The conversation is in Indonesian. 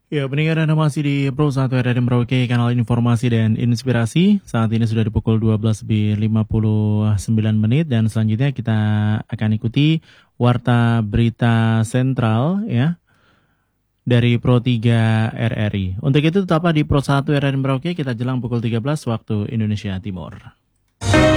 Ya, pendengar Anda masih di Pro 1 RRI Merauke, kanal informasi dan inspirasi. Saat ini sudah di pukul 12 lebih 59 menit dan selanjutnya kita akan ikuti Warta Berita Sentral ya dari Pro 3 RRI. Untuk itu tetaplah di Pro 1 RRI Merauke, kita jelang pukul 13 waktu Indonesia Timur.